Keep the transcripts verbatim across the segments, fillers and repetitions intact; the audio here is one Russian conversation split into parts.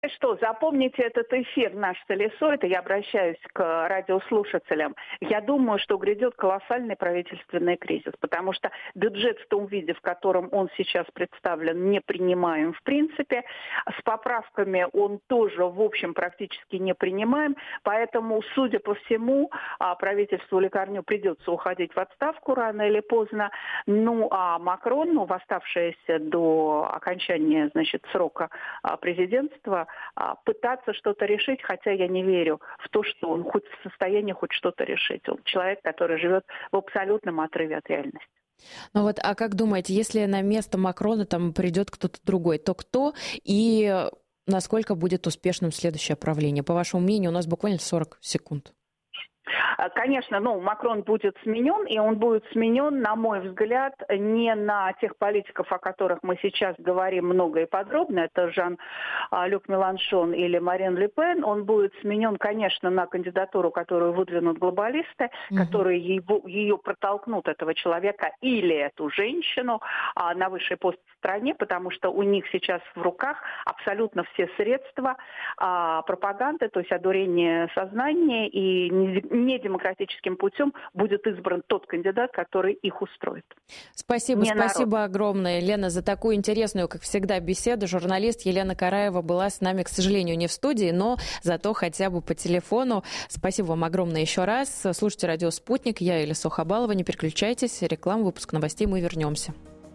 Что, запомните этот эфир «Наш колесо», это я обращаюсь к радиослушателям. Я думаю, что грядет колоссальный правительственный кризис, потому что бюджет в том виде, в котором он сейчас представлен, не принимаем в принципе. С поправками он тоже, в общем, практически не принимаем. Поэтому, судя по всему, правительству Лекарню придется уходить в отставку рано или поздно. Ну, а Макрон, ну, в оставшееся до окончания, значит, срока президентства, пытаться что-то решить, хотя я не верю в то, что он хоть в состоянии хоть что-то решить. Он человек, который живет в абсолютном отрыве от реальности. Ну вот, а как думаете, если на место Макрона там придет кто-то другой, то кто и насколько будет успешным следующее правление? По вашему мнению, у нас буквально сорок секунд. Конечно, ну, Макрон будет сменен, и он будет сменен, на мой взгляд, не на тех политиков, о которых мы сейчас говорим много и подробно, это Жан-Люк Меланшон или Марин Ле Пен. Он будет сменен, конечно, на кандидатуру, которую выдвинут глобалисты, mm-hmm. которые его, ее протолкнут, этого человека или эту женщину, а, на высший пост в стране, потому что у них сейчас в руках абсолютно все средства а, пропаганды, то есть одурение сознания, и недемократическим путем будет избран тот кандидат, который их устроит. Спасибо, Не спасибо народ. огромное, Лена, за такую интересную, как всегда, беседу. Журналист Елена Караева была с нами, к сожалению, не в студии, но зато хотя бы по телефону. Спасибо вам огромное еще раз. Слушайте радио «Спутник». Я Элиса Хабалова. Не переключайтесь. Реклама, выпуск новостей. Мы вернемся.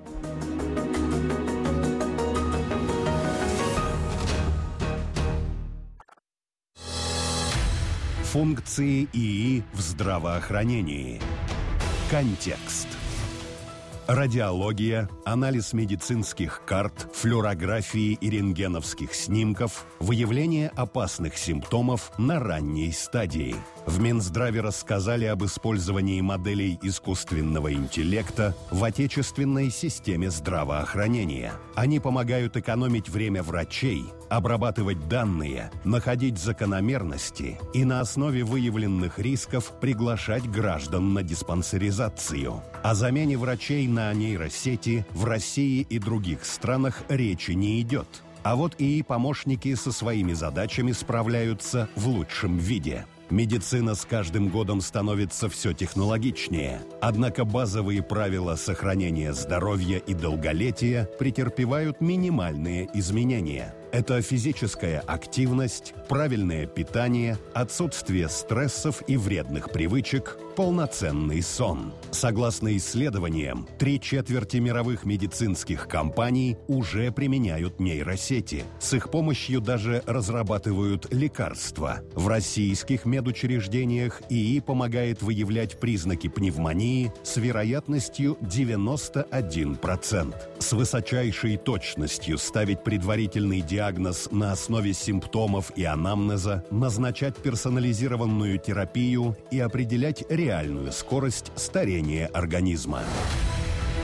Функции ИИ в здравоохранении. Контекст. Радиология, анализ медицинских карт, флюорографии и рентгеновских снимков, выявление опасных симптомов на ранней стадии. В Минздраве рассказали об использовании моделей искусственного интеллекта в отечественной системе здравоохранения. Они помогают экономить время врачей, обрабатывать данные, находить закономерности и на основе выявленных рисков приглашать граждан на диспансеризацию. О замене врачей на нейросети в России и других странах речи не идет. А вот ИИ-помощники со своими задачами справляются в лучшем виде. Медицина с каждым годом становится все технологичнее. Однако базовые правила сохранения здоровья и долголетия претерпевают минимальные изменения. Это физическая активность, правильное питание, отсутствие стрессов и вредных привычек, полноценный сон. Согласно исследованиям, три четверти мировых медицинских компаний уже применяют нейросети. С их помощью даже разрабатывают лекарства. В российских медучреждениях ИИ помогает выявлять признаки пневмонии с вероятностью девяносто один процент. С высочайшей точностью ставить предварительный диагноз на основе симптомов и анамнеза, назначать персонализированную терапию и определять реальную скорость старения организма.